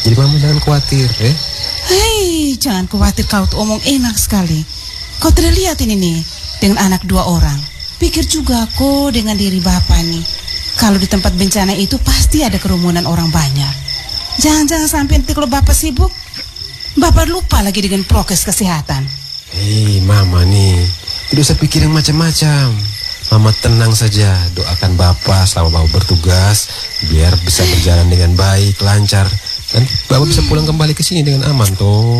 Jadi Mama jangan khawatir, ya. Hei, jangan khawatir, kau tuh omong enak sekali. Kau tidak lihat ini nih, dengan anak 2 orang. Pikir juga kok dengan diri Bapak nih. Kalau di tempat bencana itu pasti ada kerumunan orang banyak. Jangan-jangan sampai nanti kalau Bapak sibuk, Bapak lupa lagi dengan prokes kesehatan. Hei Mama nih, tidak usah pikirin macam-macam. Mama tenang saja, doakan Bapak selama Bapak bertugas biar bisa berjalan dengan baik, lancar, dan Bapak bisa pulang kembali ke sini dengan aman toh.